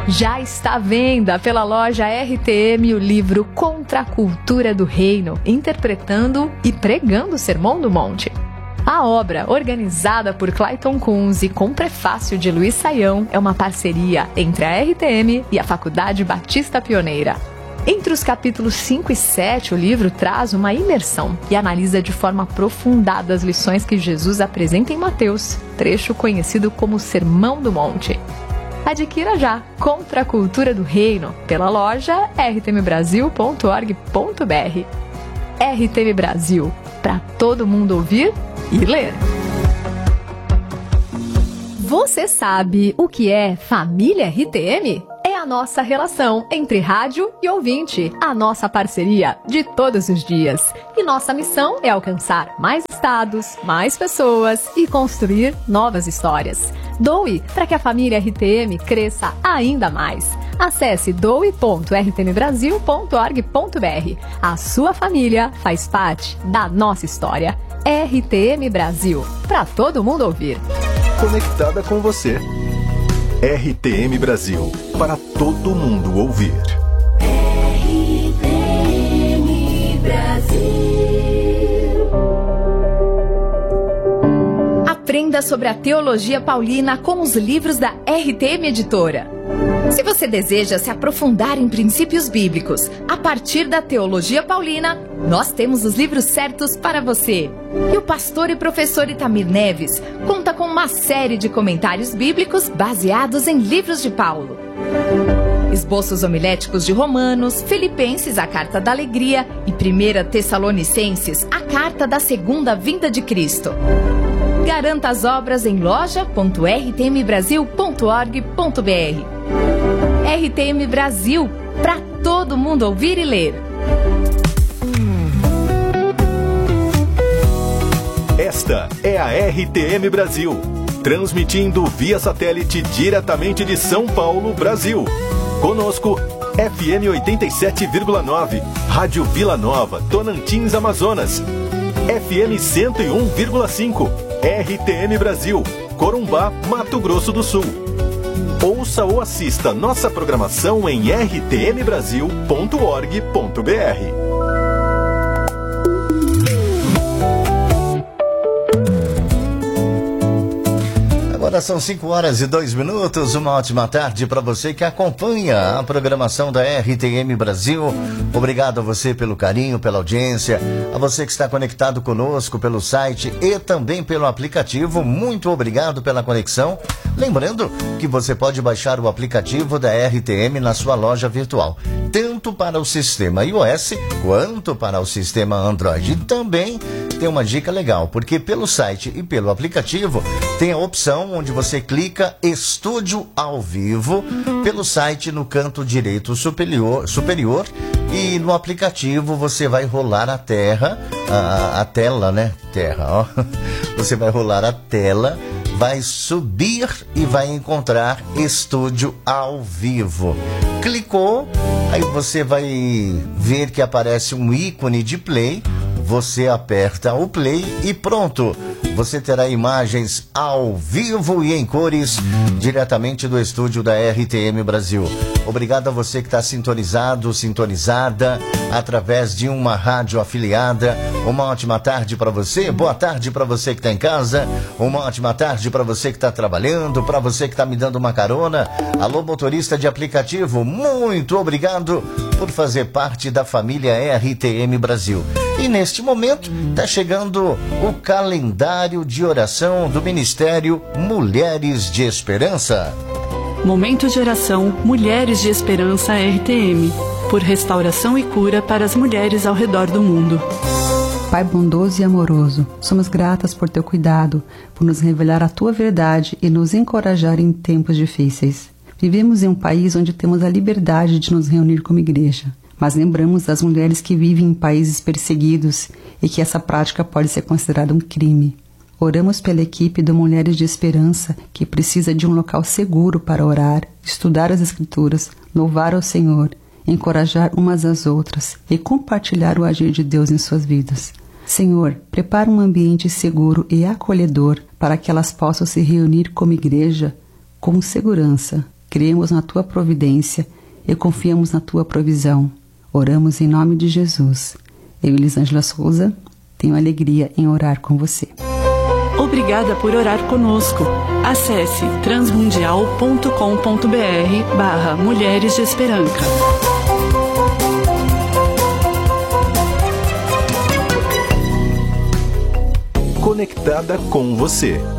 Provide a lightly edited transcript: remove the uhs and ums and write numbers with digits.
Já está à venda pela loja RTM o livro Contra a Cultura do Reino, interpretando e pregando o Sermão do Monte. A obra, organizada por Clayton Kunz e com prefácio de Luiz Saião, é uma parceria entre a RTM e a Faculdade Batista Pioneira. Entre os capítulos 5 e 7, o livro traz uma imersão e analisa de forma aprofundada as lições que Jesus apresenta em Mateus, trecho conhecido como Sermão do Monte. Adquira já Contra a Cultura do Reino pela loja rtmbrasil.org.br. RTM Brasil, para todo mundo ouvir e ler. Você sabe o que é família RTM? É a nossa relação entre rádio e ouvinte, a nossa parceria de todos os dias. E nossa missão é alcançar mais estados, mais pessoas e construir novas histórias. Doe para que a família RTM cresça ainda mais. Acesse doe.rtmbrasil.org.br. A sua família faz parte da nossa história. RTM Brasil, para todo mundo ouvir. Conectada com você. RTM Brasil, para todo mundo ouvir. RTM Brasil. Aprenda sobre a teologia paulina com os livros da RTM Editora. Se você deseja se aprofundar em princípios bíblicos a partir da teologia paulina, nós temos os livros certos para você. E o pastor e professor Itamir Neves conta com uma série de comentários bíblicos baseados em livros de Paulo. Esboços homiléticos de Romanos, Filipenses, a Carta da Alegria e 1 Tessalonicenses, a Carta da Segunda Vinda de Cristo. Garanta as obras em loja.rtmbrasil.org.br. RTM Brasil, para todo mundo ouvir e ler. Esta é a RTM Brasil, transmitindo via satélite diretamente de São Paulo, Brasil. Conosco, FM 87,9, Rádio Vila Nova, Tonantins, Amazonas. FM 101,5, RTM Brasil, Corumbá, Mato Grosso do Sul. Ouça ou assista nossa programação em rtmbrasil.org.br. Agora são 5h02. Uma ótima tarde para você que acompanha a programação da RTM Brasil. Obrigado a você pelo carinho, pela audiência, a você que está conectado conosco pelo site e também pelo aplicativo. Muito obrigado pela conexão. Lembrando que você pode baixar o aplicativo da RTM na sua loja virtual, tanto para o sistema iOS quanto para o sistema Android. E também tem uma dica legal, porque pelo site e pelo aplicativo tem a opção onde você clica Estúdio ao Vivo pelo site no canto direito superior, e no aplicativo você vai rolar a tela, né? Ó. Você vai rolar a tela, vai subir e vai encontrar Estúdio ao Vivo. Clicou, aí você vai ver que aparece um ícone de play. Você aperta o play e pronto, você terá imagens ao vivo e em cores diretamente do estúdio da RTM Brasil. Obrigado a você que está sintonizada através de uma rádio afiliada. Uma ótima tarde para você, boa tarde para você que está em casa, uma ótima tarde para você que está trabalhando, para você que está me dando uma carona. Alô, motorista de aplicativo, muito obrigado por fazer parte da família RTM Brasil. E neste momento está chegando o calendário de oração do Ministério Mulheres de Esperança. Momento de oração Mulheres de Esperança RTM, por restauração e cura para as mulheres ao redor do mundo. Pai bondoso e amoroso, somos gratas por teu cuidado, por nos revelar a tua verdade e nos encorajar em tempos difíceis. Vivemos em um país onde temos a liberdade de nos reunir como igreja, mas lembramos das mulheres que vivem em países perseguidos e que essa prática pode ser considerada um crime. Oramos pela equipe do Mulheres de Esperança, que precisa de um local seguro para orar, estudar as Escrituras, louvar ao Senhor, encorajar umas às outras e compartilhar o agir de Deus em suas vidas. Senhor, prepara um ambiente seguro e acolhedor para que elas possam se reunir como igreja com segurança, Cremos na tua providência e confiamos na tua provisão. Oramos em nome de Jesus. Eu, Elisângela Souza, tenho alegria em orar com você. Obrigada por orar conosco. Acesse transmundial.com.br/Mulheres de Esperança. Conectada com você.